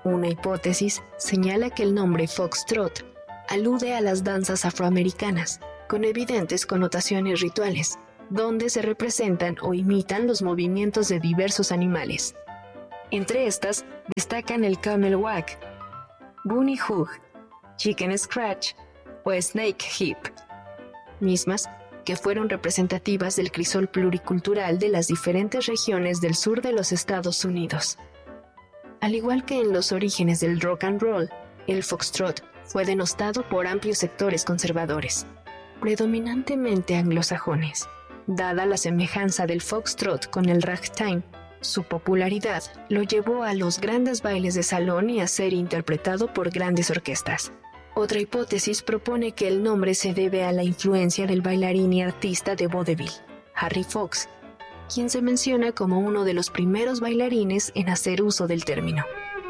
Una hipótesis señala que el nombre foxtrot alude a las danzas afroamericanas, con evidentes connotaciones rituales, donde se representan o imitan los movimientos de diversos animales. Entre estas destacan el camel wag, bunny hug, chicken scratch o snake hip, mismas que fueron representativas del crisol pluricultural de las diferentes regiones del sur de los Estados Unidos. Al igual que en los orígenes del rock and roll, el foxtrot fue denostado por amplios sectores conservadores, predominantemente anglosajones. Dada la semejanza del foxtrot con el ragtime, su popularidad lo llevó a los grandes bailes de salón y a ser interpretado por grandes orquestas. Otra hipótesis propone que el nombre se debe a la influencia del bailarín y artista de vodevil, Harry Fox, quien se menciona como uno de los primeros bailarines en hacer uso del término.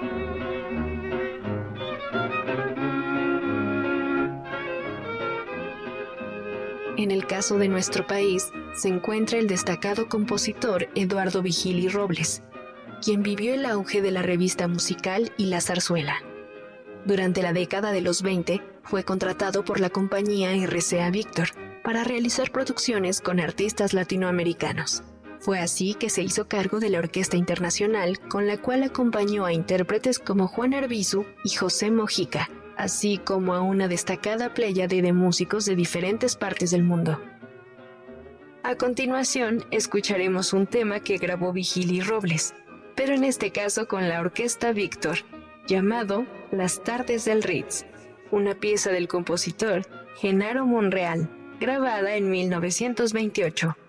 En el caso de nuestro país, se encuentra el destacado compositor Eduardo Vigili Robles, quien vivió el auge de la revista musical y la zarzuela. Durante la década de los 20, fue contratado por la compañía RCA Víctor para realizar producciones con artistas latinoamericanos. Fue así que se hizo cargo de la Orquesta Internacional, con la cual acompañó a intérpretes como Juan Arbizu y José Mojica, así como a una destacada pléyade de músicos de diferentes partes del mundo. A continuación, escucharemos un tema que grabó Vigili Robles, pero en este caso con la Orquesta Víctor, llamado Las Tardes del Ritz, una pieza del compositor Genaro Monreal, grabada en 1928.